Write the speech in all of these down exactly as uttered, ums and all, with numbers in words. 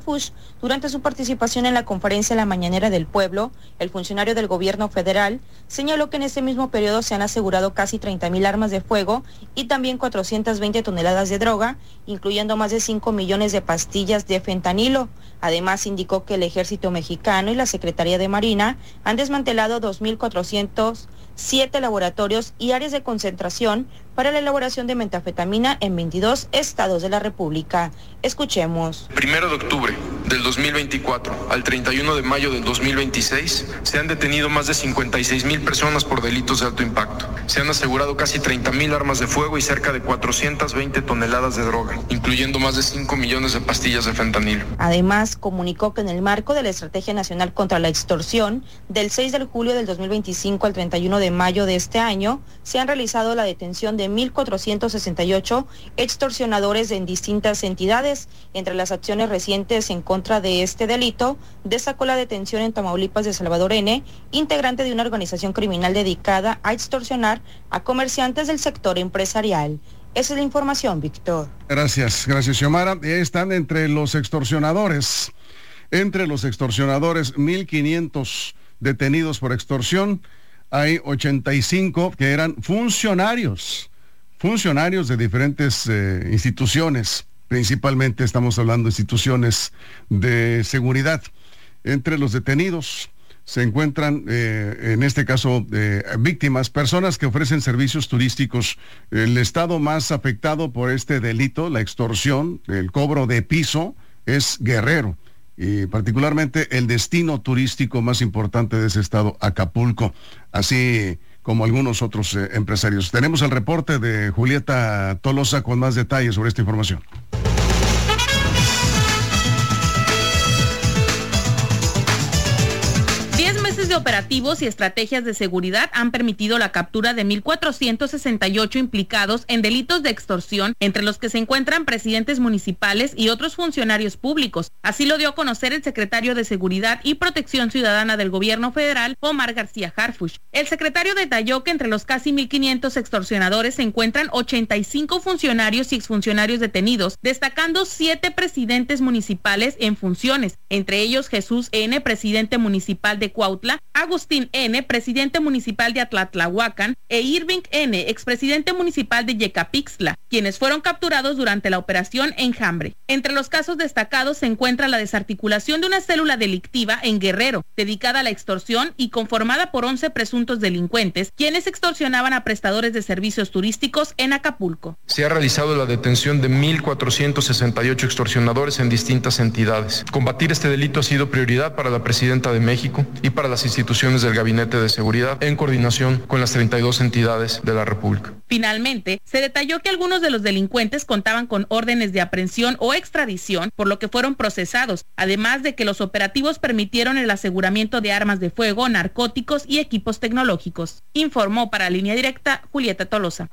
Harfuch. Durante su participación en la conferencia La Mañanera del Pueblo, el funcionario del gobierno federal señaló que en ese mismo periodo se han asegurado casi treinta mil armas de fuego y también cuatrocientas veinte toneladas de droga, incluyendo más de cinco millones de pastillas de fentanilo. Además, indicó que el ejército mexicano y la Secretaría de Marina han desmantelado dos mil cuatrocientos siete laboratorios y áreas de concentración para la elaboración de metanfetamina en veintidós estados de la República. Escuchemos. Primero de octubre del dos mil veinticuatro al treinta y uno de mayo del dos mil veintiséis se han detenido más de cincuenta y seis mil personas por delitos de alto impacto. Se han asegurado casi treinta mil armas de fuego y cerca de cuatrocientas veinte toneladas de droga, incluyendo más de cinco millones de pastillas de fentanilo. Además, comunicó que en el marco de la Estrategia Nacional contra la Extorsión, del seis de julio del dos mil veinticinco al treinta y uno de mayo de este año, se han realizado la detención de mil cuatrocientos sesenta y ocho extorsionadores en distintas entidades. Entre las acciones recientes en contra de este delito, destacó la detención en Tamaulipas de Salvador N., integrante de una organización criminal dedicada a extorsionar a comerciantes del sector empresarial. Esa es la información, Víctor. Gracias, gracias, Xiomara. Están entre los extorsionadores, entre los extorsionadores, mil quinientos detenidos por extorsión. Hay ochenta y cinco que eran funcionarios, funcionarios de diferentes eh, instituciones, principalmente estamos hablando de instituciones de seguridad. Entre los detenidos se encuentran, eh, en este caso, eh, víctimas, personas que ofrecen servicios turísticos. El estado más afectado por este delito, la extorsión, el cobro de piso, es Guerrero. Y particularmente el destino turístico más importante de ese estado, Acapulco, así como algunos otros eh, empresarios. Tenemos el reporte de Julieta Tolosa con más detalles sobre esta información. De operativos y estrategias de seguridad han permitido la captura de mil cuatrocientos sesenta y ocho implicados en delitos de extorsión, entre los que se encuentran presidentes municipales y otros funcionarios públicos. Así lo dio a conocer el secretario de Seguridad y Protección Ciudadana del Gobierno Federal, Omar García Harfuch. El secretario detalló que entre los casi mil quinientos extorsionadores se encuentran ochenta y cinco funcionarios y exfuncionarios detenidos, destacando siete presidentes municipales en funciones, entre ellos Jesús N., presidente municipal de Cuautla, Agustín N., presidente municipal de Atlatlahuacan, e Irving N., expresidente municipal de Yecapixtla, quienes fueron capturados durante la operación Enjambre. Entre los casos destacados se encuentra la desarticulación de una célula delictiva en Guerrero, dedicada a la extorsión y conformada por once presuntos delincuentes, quienes extorsionaban a prestadores de servicios turísticos en Acapulco. Se ha realizado la detención de mil cuatrocientos sesenta y ocho extorsionadores en distintas entidades. Combatir este delito ha sido prioridad para la Presidenta de México y para las instituciones del Gabinete de Seguridad, en coordinación con las treinta y dos entidades de la República. Finalmente, se detalló que algunos de los delincuentes contaban con órdenes de aprehensión o extradición, por lo que fueron procesados, además de que los operativos permitieron el aseguramiento de armas de fuego, narcóticos y equipos tecnológicos. Informó para Línea Directa Julieta Tolosa.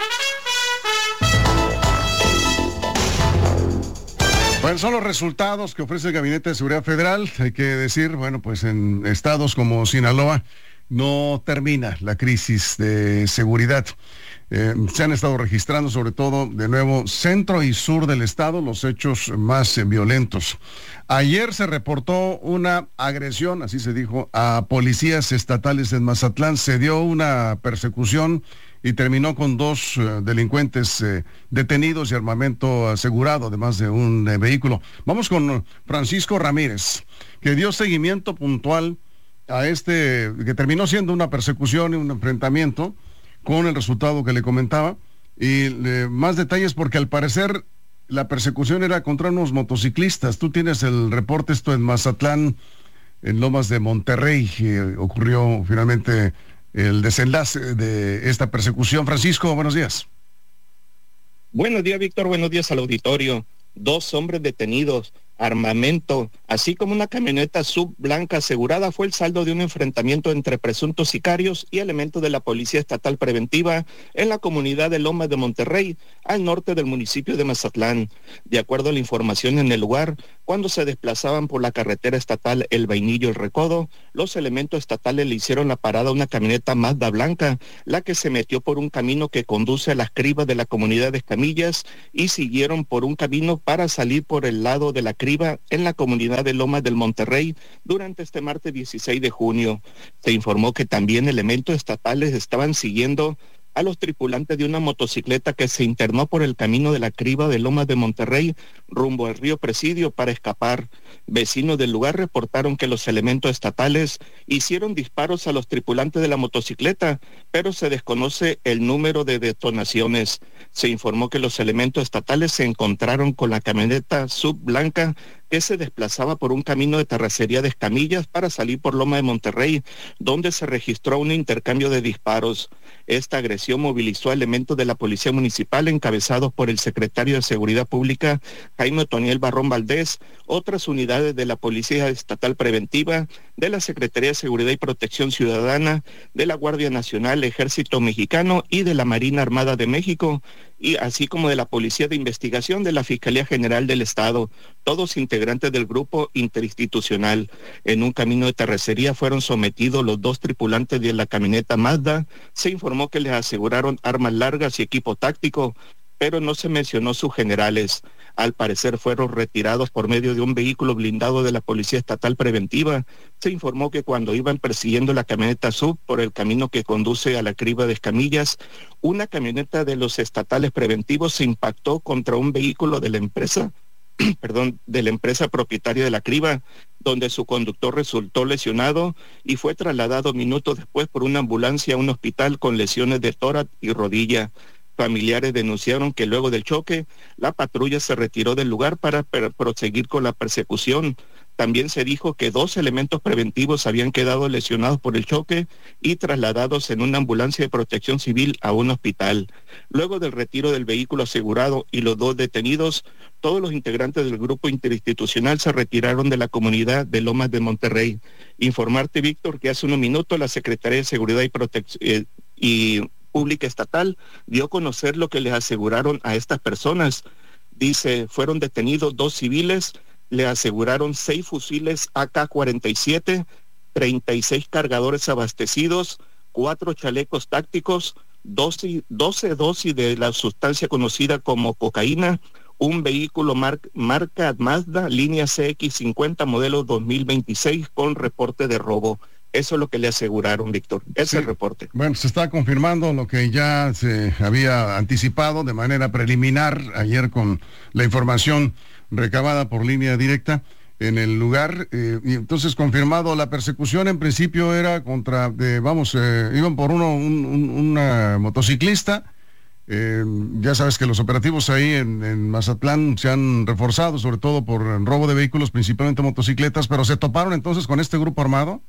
Bueno, son los resultados que ofrece el Gabinete de Seguridad Federal. Hay que decir, bueno, pues en estados como Sinaloa no termina la crisis de seguridad. Eh, se han estado registrando, sobre todo, de nuevo, centro y sur del estado, los hechos más eh, violentos. Ayer se reportó una agresión, así se dijo, a policías estatales en Mazatlán. Se dio una persecución y terminó con dos uh, delincuentes eh, detenidos y armamento asegurado, además de un eh, vehículo. Vamos con Francisco Ramírez, que dio seguimiento puntual a este, que terminó siendo una persecución y un enfrentamiento, con el resultado que le comentaba, y eh, más detalles porque al parecer la persecución era contra unos motociclistas. Tú tienes el reporte, esto en Mazatlán, en Lomas de Monterrey, eh, ocurrió finalmente el desenlace de esta persecución. Francisco, buenos días. Buenos días, Víctor, buenos días al auditorio. Dos hombres detenidos, armamento, así como una camioneta sub blanca asegurada fue el saldo de un enfrentamiento entre presuntos sicarios y elementos de la Policía Estatal Preventiva en la comunidad de Lomas de Monterrey, al norte del municipio de Mazatlán. De acuerdo a la información en el lugar, cuando se desplazaban por la carretera estatal El Vainillo-El Recodo, los elementos estatales le hicieron la parada a una camioneta Mazda blanca, la que se metió por un camino que conduce a las cribas de la comunidad de Escamillas y siguieron por un camino para salir por el lado de la criba en la comunidad seguridad de Lomas del Monterrey durante este martes dieciséis de junio. Se informó que también elementos estatales estaban siguiendo a los tripulantes de una motocicleta que se internó por el camino de la Criba de Lomas de Monterrey rumbo al río Presidio para escapar. Vecinos del lugar reportaron que los elementos estatales hicieron disparos a los tripulantes de la motocicleta, pero se desconoce el número de detonaciones. Se informó que los elementos estatales se encontraron con la camioneta sub blanca que se desplazaba por un camino de terracería de Escamillas para salir por Loma de Monterrey, donde se registró un intercambio de disparos. Esta agresión movilizó a elementos de la Policía Municipal encabezados por el secretario de Seguridad Pública, Jaime Otoniel Barrón Valdés, otras unidades de la Policía Estatal Preventiva, de la Secretaría de Seguridad y Protección Ciudadana, de la Guardia Nacional, Ejército Mexicano y de la Marina Armada de México, y así como de la Policía de Investigación de la Fiscalía General del Estado, todos integrantes del grupo interinstitucional. En un camino de terracería fueron sometidos los dos tripulantes de la camioneta Mazda. Se informó que les aseguraron armas largas y equipo táctico, pero no se mencionó sus generales. Al parecer fueron retirados por medio de un vehículo blindado de la Policía Estatal Preventiva. Se informó que cuando iban persiguiendo la camioneta sub por el camino que conduce a la Criba de Escamillas, una camioneta de los estatales preventivos se impactó contra un vehículo de la empresa, perdón, de la empresa propietaria de la Criba, donde su conductor resultó lesionado y fue trasladado minutos después por una ambulancia a un hospital con lesiones de tórax y rodilla. Familiares denunciaron que luego del choque, la patrulla se retiró del lugar para per- proseguir con la persecución. También se dijo que dos elementos preventivos habían quedado lesionados por el choque y trasladados en una ambulancia de protección civil a un hospital. Luego del retiro del vehículo asegurado y los dos detenidos, todos los integrantes del grupo interinstitucional se retiraron de la comunidad de Lomas de Monterrey. Informarte, Víctor, que hace unos minutos la Secretaría de Seguridad y Protección eh, y Pública Estatal dio a conocer lo que les aseguraron a estas personas. Dice, fueron detenidos dos civiles, le aseguraron seis fusiles A K cuarenta y siete, treinta y seis cargadores abastecidos, cuatro chalecos tácticos, doce, doce dosis de la sustancia conocida como cocaína, un vehículo mar, marca Mazda, línea C X cincuenta, modelo dos mil veintiséis, con reporte de robo. Eso es lo que le aseguraron, Víctor. Ese sí, es el reporte. Bueno, se está confirmando lo que ya se había anticipado de manera preliminar ayer con la información recabada por línea directa en el lugar. Eh, y entonces confirmado, la persecución en principio era contra, de, vamos, eh, iban por uno, un, un, una motociclista. Eh, ya sabes que los operativos ahí en, en Mazatlán se han reforzado, sobre todo por el robo de vehículos, principalmente motocicletas, pero ¿se toparon entonces con este grupo armado?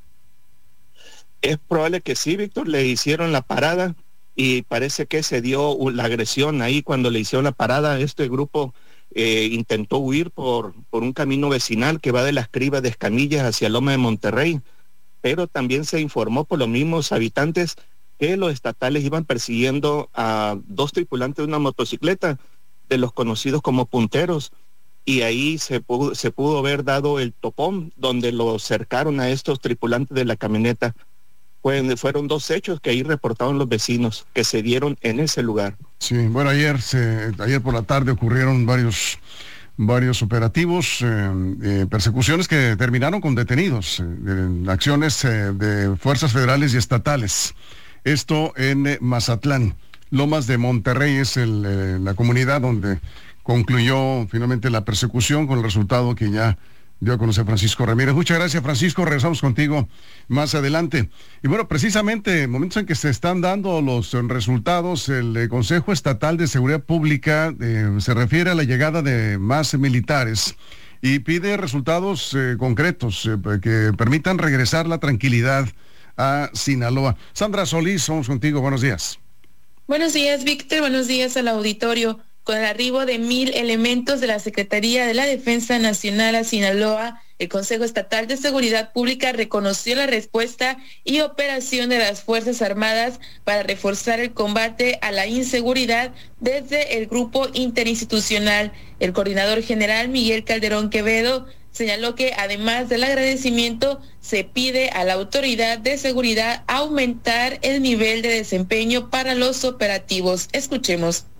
Es probable que sí, Víctor, le hicieron la parada y parece que se dio la agresión ahí cuando le hicieron la parada. Este grupo eh, intentó huir por, por un camino vecinal que va de las Cribas de Escamillas hacia Loma de Monterrey, pero también se informó por los mismos habitantes que los estatales iban persiguiendo a dos tripulantes de una motocicleta, de los conocidos como punteros, y ahí se pudo, se pudo haber dado el topón donde lo cercaron a estos tripulantes de la camioneta. Fueron dos hechos que ahí reportaron los vecinos que se dieron en ese lugar. Sí, bueno, ayer se, ayer por la tarde ocurrieron varios varios operativos, eh, eh, persecuciones que terminaron con detenidos, eh, acciones eh, de fuerzas federales y estatales. Esto en eh, Mazatlán. Lomas de Monterrey es el, eh, la comunidad donde concluyó finalmente la persecución con el resultado que ya dio a conocer Francisco Ramírez. Muchas gracias, Francisco. Regresamos contigo más adelante. Y bueno, precisamente en momentos en que se están dando los resultados, el eh, Consejo Estatal de Seguridad Pública eh, se refiere a la llegada de más militares y pide resultados eh, concretos eh, que permitan regresar la tranquilidad a Sinaloa. Sandra Solís, somos contigo. Buenos días. Buenos días, Víctor. Buenos días al auditorio. Con el arribo de mil elementos de la Secretaría de la Defensa Nacional a Sinaloa, el Consejo Estatal de Seguridad Pública reconoció la respuesta y operación de las Fuerzas Armadas para reforzar el combate a la inseguridad desde el grupo interinstitucional. El coordinador general Miguel Calderón Quevedo señaló que además del agradecimiento, se pide a la autoridad de seguridad aumentar el nivel de desempeño para los operativos. Escuchemos.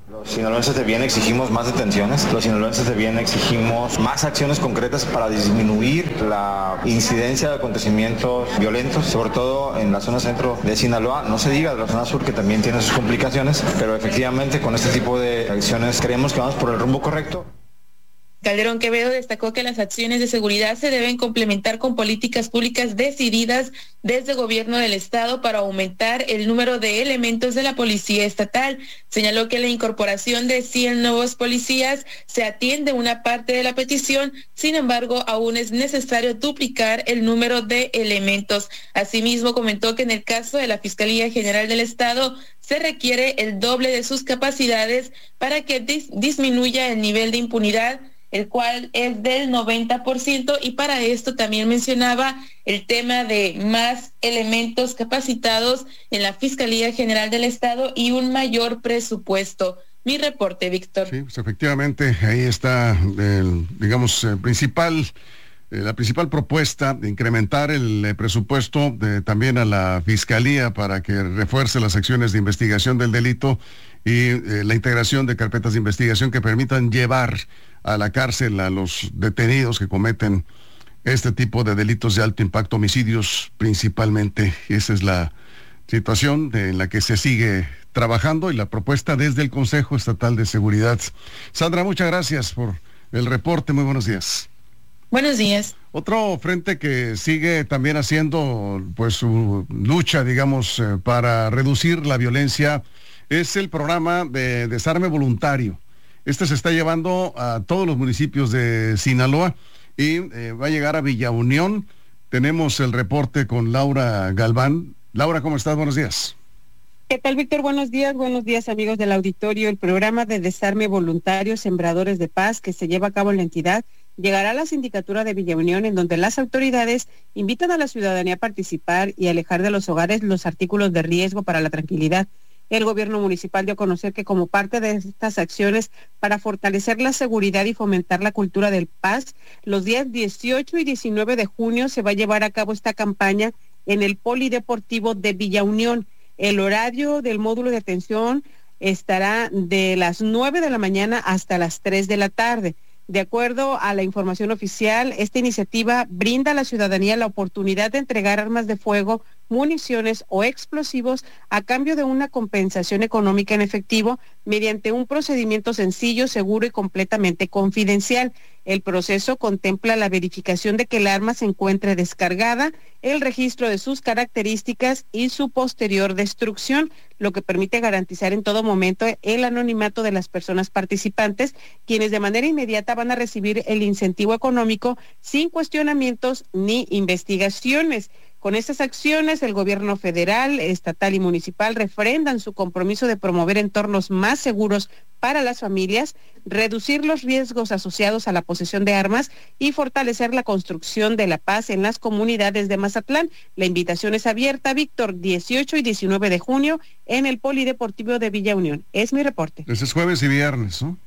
Los sinaloenses de bien exigimos más detenciones, los sinaloenses de bien exigimos más acciones concretas para disminuir la incidencia de acontecimientos violentos, sobre todo en la zona centro de Sinaloa, no se diga de la zona sur que también tiene sus complicaciones, pero efectivamente con este tipo de acciones creemos que vamos por el rumbo correcto. Calderón Quevedo destacó que las acciones de seguridad se deben complementar con políticas públicas decididas desde el gobierno del estado para aumentar el número de elementos de la policía estatal. Señaló que la incorporación de cien nuevos policías se atiende una parte de la petición, sin embargo, aún es necesario duplicar el número de elementos. Asimismo, comentó que en el caso de la Fiscalía General del Estado se requiere el doble de sus capacidades para que dis- disminuya el nivel de impunidad, el cual es del noventa por ciento, y para esto también mencionaba el tema de más elementos capacitados en la Fiscalía General del Estado y un mayor presupuesto. Mi reporte, Víctor. Sí, pues efectivamente, ahí está el, digamos, el principal, eh, la principal propuesta de incrementar el eh, presupuesto de, también a la Fiscalía para que refuerce las acciones de investigación del delito y eh, la integración de carpetas de investigación que permitan llevar a la cárcel a los detenidos que cometen este tipo de delitos de alto impacto, homicidios principalmente. Esa es la situación de, en la que se sigue trabajando y la propuesta desde el Consejo Estatal de Seguridad. Sandra, muchas gracias por el reporte. Muy buenos días. Buenos días. Otro frente que sigue también haciendo pues su lucha, digamos, eh, para reducir la violencia es el programa de desarme voluntario. Este se está llevando a todos los municipios de Sinaloa y eh, va a llegar a Villa Unión. Tenemos el reporte con Laura Galván. Laura, ¿cómo estás? Buenos días. ¿Qué tal, Víctor? Buenos días, buenos días, amigos del auditorio. El programa de desarme voluntario Sembradores de Paz, que se lleva a cabo en la entidad, llegará a la sindicatura de Villa Unión, en donde las autoridades invitan a la ciudadanía a participar y alejar de los hogares los artículos de riesgo para la tranquilidad. El gobierno municipal dio a conocer que como parte de estas acciones para fortalecer la seguridad y fomentar la cultura del paz, los días dieciocho y diecinueve de junio se va a llevar a cabo esta campaña en el Polideportivo de Villa Unión. El horario del módulo de atención estará de las nueve de la mañana hasta las tres de la tarde. De acuerdo a la información oficial, esta iniciativa brinda a la ciudadanía la oportunidad de entregar armas de fuego, municiones o explosivos a cambio de una compensación económica en efectivo mediante un procedimiento sencillo, seguro y completamente confidencial. El proceso contempla la verificación de que el arma se encuentre descargada, el registro de sus características y su posterior destrucción, lo que permite garantizar en todo momento el anonimato de las personas participantes, quienes de manera inmediata van a recibir el incentivo económico sin cuestionamientos ni investigaciones. Con estas acciones, el gobierno federal, estatal y municipal refrendan su compromiso de promover entornos más seguros para las familias, reducir los riesgos asociados a la posesión de armas y fortalecer la construcción de la paz en las comunidades de Mazatlán. La invitación es abierta, Víctor, dieciocho y diecinueve de junio en el Polideportivo de Villa Unión. Es mi reporte. Ese es jueves y viernes, ¿no?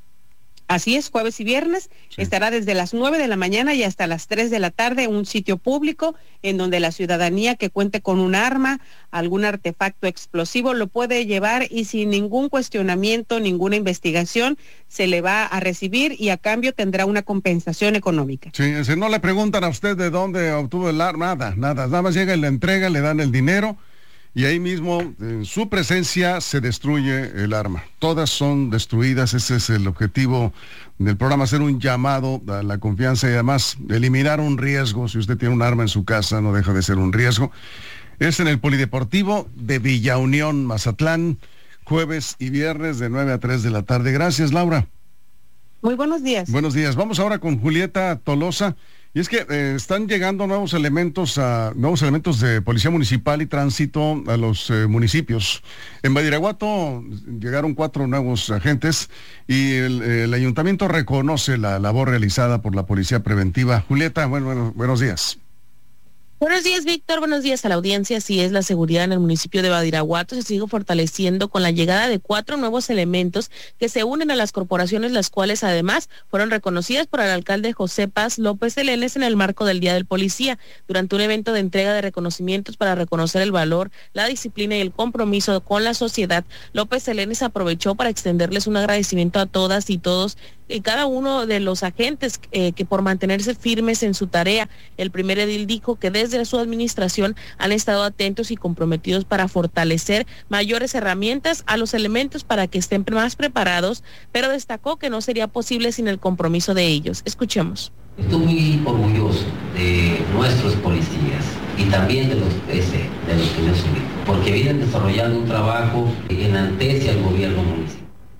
Así es, jueves y viernes, sí. Estará desde las nueve de la mañana y hasta las tres de la tarde, un sitio público en donde la ciudadanía que cuente con un arma, algún artefacto explosivo, lo puede llevar y sin ningún cuestionamiento, ninguna investigación, se le va a recibir y a cambio tendrá una compensación económica. Sí, si no le preguntan a usted de dónde obtuvo el arma, nada, nada, nada más llega y le entrega, le dan el dinero. Y ahí mismo, en su presencia, se destruye el arma. Todas son destruidas, ese es el objetivo del programa, hacer un llamado a la confianza y además eliminar un riesgo. Si usted tiene un arma en su casa, no deja de ser un riesgo. Es en el Polideportivo de Villa Unión, Mazatlán, jueves y viernes de nueve a tres de la tarde. Gracias, Laura. Muy buenos días. Buenos días. Vamos ahora con Julieta Tolosa. Y es que eh, están llegando nuevos elementos a, nuevos elementos de Policía Municipal y Tránsito a los eh, municipios. En Badiraguato llegaron cuatro nuevos agentes y el, el ayuntamiento reconoce la labor realizada por la Policía Preventiva. Julieta, bueno, bueno, buenos días. Buenos días, Víctor. Buenos días a la audiencia. Así es, la seguridad en el municipio de Badiraguato se sigue fortaleciendo con la llegada de cuatro nuevos elementos que se unen a las corporaciones, las cuales además fueron reconocidas por el alcalde José Paz López Elenes en el marco del Día del Policía, durante un evento de entrega de reconocimientos para reconocer el valor, la disciplina y el compromiso con la sociedad. López Elenes aprovechó para extenderles un agradecimiento a todas y todos y cada uno de los agentes eh, que por mantenerse firmes en su tarea. El primer edil dijo que desde su administración han estado atentos y comprometidos para fortalecer mayores herramientas a los elementos para que estén más preparados, pero destacó que no sería posible sin el compromiso de ellos. Escuchemos. Estoy muy orgulloso de nuestros policías y también de los P C, de los que yo subí, porque vienen desarrollando un trabajo que enaltece al gobierno municipal.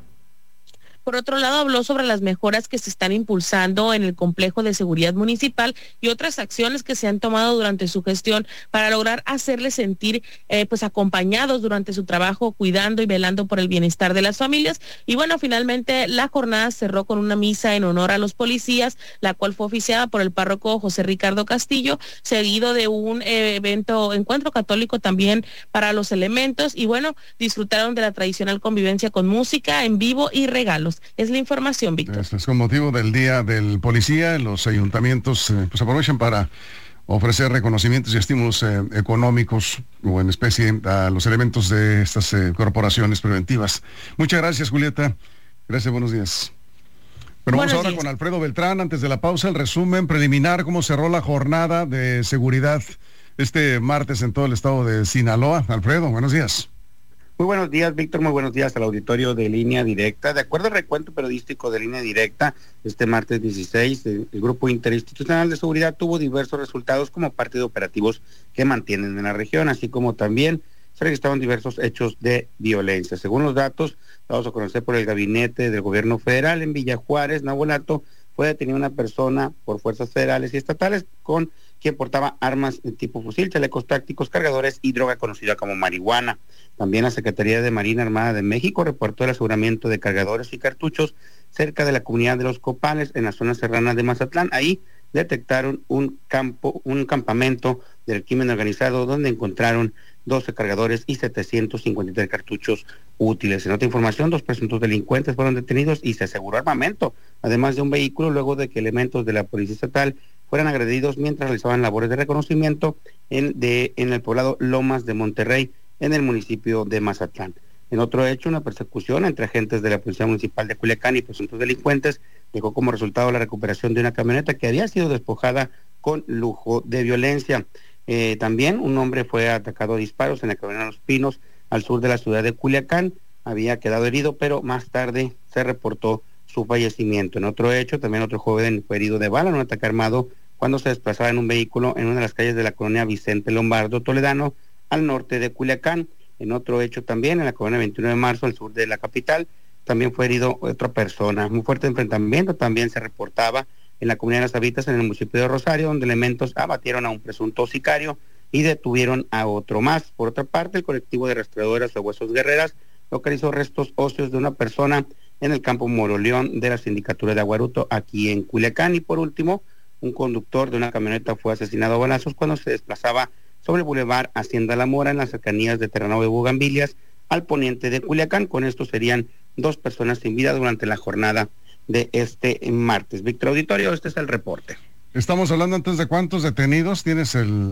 Por otro lado, habló sobre las mejoras que se están impulsando en el complejo de seguridad municipal y otras acciones que se han tomado durante su gestión para lograr hacerles sentir eh, pues acompañados durante su trabajo, cuidando y velando por el bienestar de las familias. Y bueno, finalmente la jornada cerró con una misa en honor a los policías, la cual fue oficiada por el párroco José Ricardo Castillo, seguido de un eh, evento, encuentro católico también para los elementos. Y bueno, disfrutaron de la tradicional convivencia con música en vivo y regalos. Es la información, Víctor. Esto es con motivo del Día del Policía. Los ayuntamientos eh, pues aprovechan para ofrecer reconocimientos y estímulos eh, económicos o en especie a los elementos de estas eh, corporaciones preventivas. Muchas gracias, Julieta. Gracias, buenos días. Bueno, vamos ahora con Alfredo Beltrán. Antes de la pausa, el resumen preliminar, cómo cerró la jornada de seguridad este martes en todo el estado de Sinaloa. Alfredo, buenos días. Muy buenos días, Víctor, muy buenos días al auditorio de Línea Directa. De acuerdo al recuento periodístico de Línea Directa, este martes dieciséis, el Grupo Interinstitucional de Seguridad tuvo diversos resultados como parte de operativos que mantienen en la región, así como también se registraron diversos hechos de violencia. Según los datos dados a conocer por el gabinete del gobierno federal, en Villa Juárez, Navolato, fue detenida una persona por fuerzas federales y estatales con quien portaba armas de tipo fusil, chalecos tácticos, cargadores y droga conocida como marihuana. También la Secretaría de Marina Armada de México reportó el aseguramiento de cargadores y cartuchos cerca de la comunidad de Los Copales, en la zona serrana de Mazatlán. Ahí detectaron un campo, un campamento del crimen organizado donde encontraron doce cargadores y setecientos cincuenta y tres cartuchos útiles. En otra información, dos presuntos delincuentes fueron detenidos y se aseguró armamento, además de un vehículo, luego de que elementos de la Policía Estatal fueran agredidos mientras realizaban labores de reconocimiento en, de, en el poblado Lomas de Monterrey, en el municipio de Mazatlán. En otro hecho, una persecución entre agentes de la Policía Municipal de Culiacán y presuntos delincuentes dejó como resultado la recuperación de una camioneta que había sido despojada con lujo de violencia. Eh, también un hombre fue atacado a disparos en la colonia Los Pinos, al sur de la ciudad de Culiacán. Había quedado herido, pero más tarde se reportó su fallecimiento. En otro hecho, también otro joven fue herido de bala en un ataque armado cuando se desplazaba en un vehículo en una de las calles de la colonia Vicente Lombardo Toledano, al norte de Culiacán. En otro hecho también, en la colonia veintiuno de marzo, al sur de la capital, también fue herido otra persona. Un fuerte enfrentamiento también se reportaba en la comunidad de Las Habitas, en el municipio de Rosario, donde elementos abatieron a un presunto sicario y detuvieron a otro más. Por otra parte, el colectivo de rastreadoras de Huesos Guerreras localizó restos óseos de una persona en el campo Moroleón de la Sindicatura de Aguaruto, aquí en Culiacán. Y por último, un conductor de una camioneta fue asesinado a balazos cuando se desplazaba sobre el bulevar Hacienda La Mora, en las cercanías de Terranova de Bugambilias, al poniente de Culiacán. Con esto serían dos personas sin vida durante la jornada de este martes. Víctor Auditorio, este es el reporte. Estamos hablando antes de cuántos detenidos. ¿Tienes el,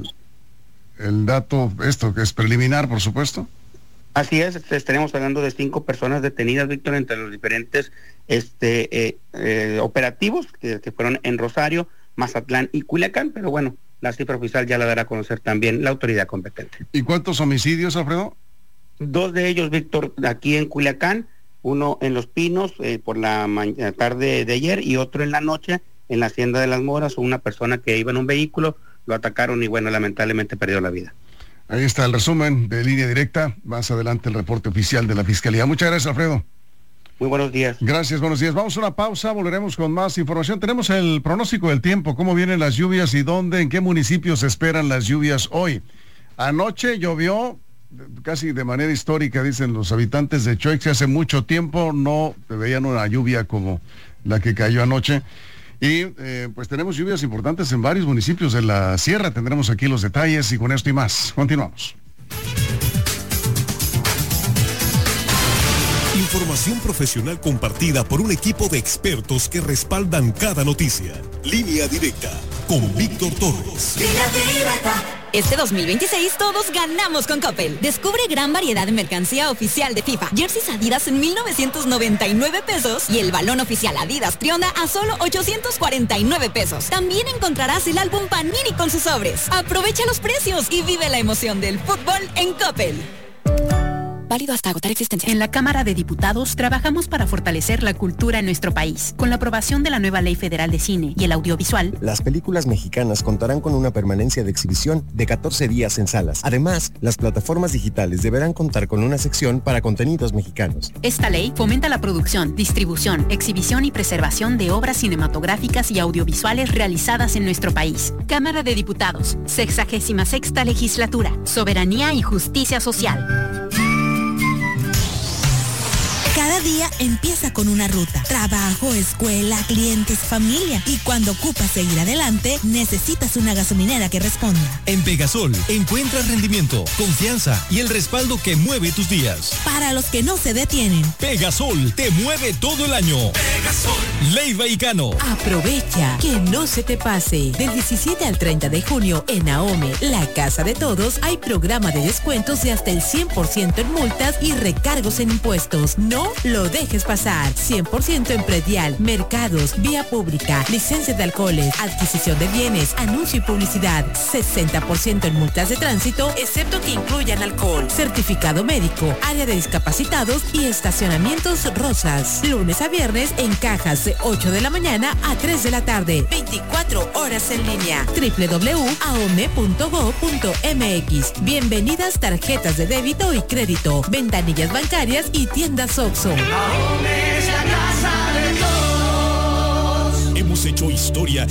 el dato, esto que es preliminar, por supuesto? Así es, estaremos hablando de cinco personas detenidas, Víctor, entre los diferentes este eh, eh, operativos que, que fueron en Rosario, Mazatlán y Culiacán, pero bueno, la cifra oficial ya la dará a conocer también la autoridad competente. ¿Y cuántos homicidios, Alfredo? Dos de ellos, Víctor, aquí en Culiacán, uno en Los Pinos eh, por la tarde de ayer y otro en la noche en la Hacienda de las Moras. Una persona que iba en un vehículo, lo atacaron y bueno, lamentablemente perdió la vida. Ahí está el resumen de Línea Directa. Más adelante el reporte oficial de la Fiscalía. Muchas gracias, Alfredo. Muy buenos días. Gracias, buenos días. Vamos a una pausa, volveremos con más información. Tenemos el pronóstico del tiempo, cómo vienen las lluvias y dónde, en qué municipios se esperan las lluvias hoy. Anoche llovió casi de manera histórica, dicen los habitantes de Choix. Hace mucho tiempo no veían una lluvia como la que cayó anoche. Y eh, pues tenemos lluvias importantes en varios municipios de la sierra. Tendremos aquí los detalles y con esto y más. Continuamos. Información profesional compartida por un equipo de expertos que respaldan cada noticia. Línea Directa con Víctor Torres. Este dos mil veintiséis todos ganamos con Coppel. Descubre gran variedad de mercancía oficial de FIFA. Jerseys Adidas en mil novecientos noventa y nueve pesos y el balón oficial Adidas Trionda a solo ochocientos cuarenta y nueve pesos. También encontrarás el álbum Panini con sus sobres. Aprovecha los precios y vive la emoción del fútbol en Coppel. Válido hasta agotar existencia. En la Cámara de Diputados trabajamos para fortalecer la cultura en nuestro país. Con la aprobación de la nueva Ley Federal de Cine y el Audiovisual, las películas mexicanas contarán con una permanencia de exhibición de catorce días en salas. Además, las plataformas digitales deberán contar con una sección para contenidos mexicanos. Esta ley fomenta la producción, distribución, exhibición y preservación de obras cinematográficas y audiovisuales realizadas en nuestro país. Cámara de Diputados, sexagésima sexta legislatura. Soberanía y justicia social. Cada día empieza con una ruta. Trabajo, escuela, clientes, familia. Y cuando ocupas seguir adelante, necesitas una gasolinera que responda. En Pegasol, encuentras rendimiento, confianza y el respaldo que mueve tus días. Para los que no se detienen. Pegasol te mueve todo el año. Pegasol. Leiva y Cano. Aprovecha, que no se te pase. Del diecisiete al treinta de junio en Ahome, la casa de todos, hay programa de descuentos de hasta el cien por ciento en multas y recargos en impuestos. No lo dejes pasar. cien por ciento en predial, mercados, vía pública, licencia de alcoholes, adquisición de bienes, anuncio y publicidad. sesenta por ciento en multas de tránsito, excepto que incluyan alcohol, certificado médico, área de discapacitados y estacionamientos Rosas. Lunes a viernes en cajas de ocho de la mañana a tres de la tarde. veinticuatro horas en línea. doble u doble u doble u punto ahome punto gob punto eme equis. Bienvenidas tarjetas de débito y crédito, ventanillas bancarias y tiendas Oxxo. Hemos hecho historia